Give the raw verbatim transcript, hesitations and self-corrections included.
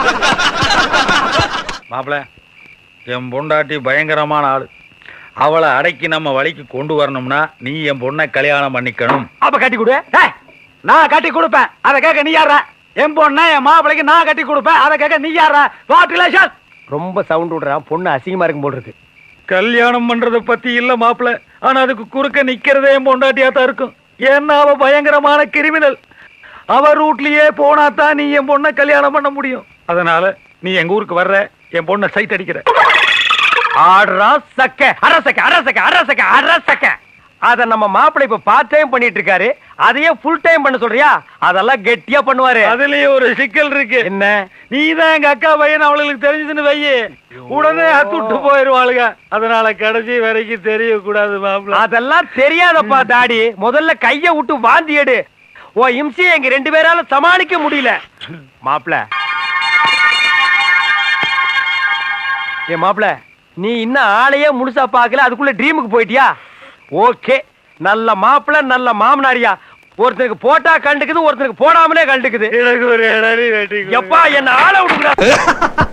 மாப்பிள, என் பொண்டாட்டி பயங்கரமான ஆளு. அவளை அடக்கி நம்ம வழிக்கு கொண்டு வரணும்னா நீ என் பொண்ணை கல்யாணம் பண்ணிக்கணும். அப்ப கட்டி கொடு. நான் கட்டி கொடுப்பேன், அதை கேட்க நீ யார? என் பொண்ணை என் மாப்பிளைக்கு நான் கட்டி கொடுப்பேன், அதை கேட்க நீ யார? வாட் ரொம்ப சவுண்ட் விடுறான், பொண்ணு அசிங்கமா இருக்கும் போல் இருக்கு. கல்யாணம் பண்றத பத்தி இல்ல மாப்பிள, ஆனா அதுக்கு குறுக்க நிக்கிறதே என் பொண்டாட்டியா தான் இருக்கும். ஏன்னா அவ பயங்கரமான கிரிமினல். அவ ரூட்லயே போனா தான் நீ என் பொண்ணை கல்யாணம் பண்ண முடியும். அதனால நீ எங்க ஊருக்கு வர்ற, என் பொண்ணை சைட் அடிக்கிற. ஆடுறா சக்க அரசக்க அரசக்க அரசக்க அரசக்க. அத நம்ம மாப்பிள்ளை இப்ப பார்ட் டைம் பண்ணிட்டு இருக்காரு, அதையே ஃபுல் டைம் பண்ண சொல்றியா? அதெல்லாம் கெட்டியா பண்ணுவாரு. அதுலயே ஒரு சிக்கல் இருக்கு. என்ன? நீதான் எங்க அக்கா பையன் அவளுக்கு தெரிஞ்சதுன்னு வையே, உடனே அத்துட்டு போயிருவாளுங்க. அதனால கடைசி வரைக்கும் தெரிய கூடாது மாப்பிள்ள. அதெல்லாம் தெரியாதப்பா தாடி. முதல்ல கைய விட்டு வாந்தி எடு. ஓ இம்சி எங்க ரெண்டு பேரால சமாளிக்க முடியல. மாப்பிள்ள ஏ மாப்பிள்ள, நீ இன்னும் ஆளையே முழுசா பாக்கல, அதுக்குள்ள ட்ரீமுக்கு போயிட்டியா? ஓகே, நல்ல மாப்பிள்ள நல்ல மாமனாரியா. ஒருத்தருக்கு போட்டா கண்டுக்குது, ஒருத்தருக்கு போடாமலே கண்டுக்குது. எனக்கு ஒரு இடம் வெட்டி எப்பா என்ன ஆள விடுங்க.